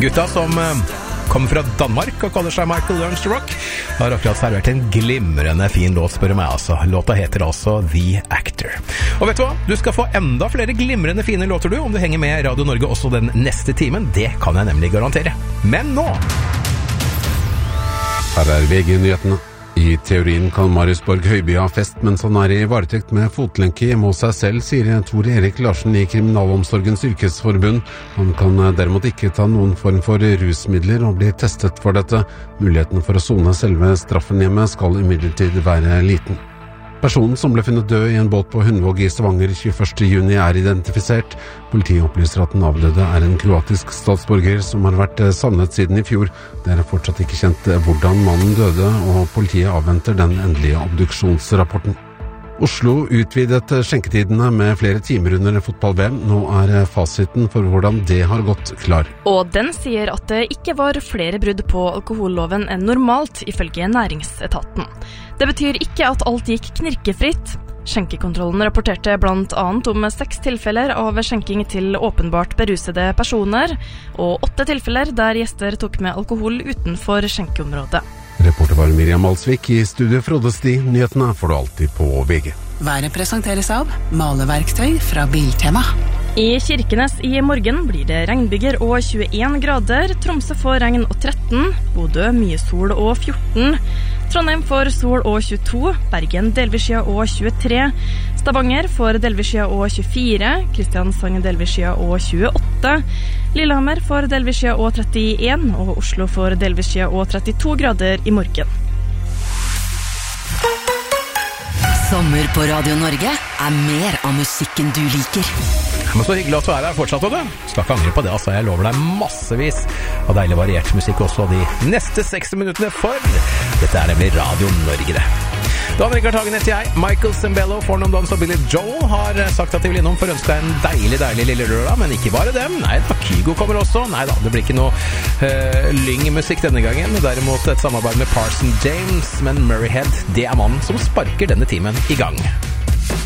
Gutta som kommer fra Danmark og kaller seg Michael Learns to Rock har akkurat servert en glimrende fin låt, spør meg altså. Låta heter altså The Actor. Og vet du hva? Du skal få enda flere glimrende fine låter du, om du henger med Radio Norge også den neste timen. Det kan jeg nemlig garantere. Men nå! Her VG-nyhetene. I teorien kan Marius Borg Høiby ha fest mens han i varetekt med fotlenke hjemme hos seg selv, sier Tor Erik Larsen i Kriminalomsorgens yrkesforbund. Han kan derimot ikke ta noen form for rusmidler og bli testet for dette. Muligheten for å sone selve straffen hjemme skal imidlertid være liten. Personen som ble funnet død i en båt på Hundvåg i Stavanger 21. juni identifisert. Politiet opplyser at den avdøde en kroatisk statsborger som har vært savnet siden i fjor. Det fortsatt ikke kjent hvordan mannen døde, og politiet avventer den endelige obduksjonsrapporten. Oslo utvidet skjenketidene med flere timer under fotball-VM. Nå fasiten for hvordan det har gått klar. Og den sier at det ikke var flere brudd på alkoholloven enn normalt, ifølge næringsetaten. Det betyr ikke at alt gikk knirkefritt. Skjenkekontrollen rapporterte blant annet om 6 tilfeller av skjenking til åpenbart berusede personer, og 8 tilfeller der gjester tok med alkohol utenfor skjenkeområdet. Reporter var Miriam Alsvik. I studio Frode Sti. Nyhetene får du alltid på VG. Været presenteres av maleverktøy fra Biltema. I Kirkenes i morgen blir det regnbyger og 21 grader. Tromsø får regn og 13. Bodø mye sol og 14. Trondheim får sol og 22. Bergen delvis skya og 23. Stavanger får delvis skya og 24. Kristiansand delvis skya og 28. Lillehammer får delvis skya og 31. Og Oslo får delvis skya og 32 grader i morgen. Sommer på Radio Norge mer av musikken du liker. Men så hyggelig at du her fortsatt, og du skal ikke angre på det, altså. Jeg lover deg massevis av deilig variert musikk også de neste 60 minuttene, for dette nemlig Radio Norge, det. Dan Rikard Hagen heter jeg. Michael Sembello, fornavn og Billy Joel, har sagt at de vil innom for å ønske deg en deilig lille lørdag, men ikke bare dem. Nei da, Kygo kommer også. Nei da, det blir ikke noe lyng-musikk denne gangen. Derimot et samarbeid med Parson James, men Murray Head, det mannen som sparker denne timen i gang.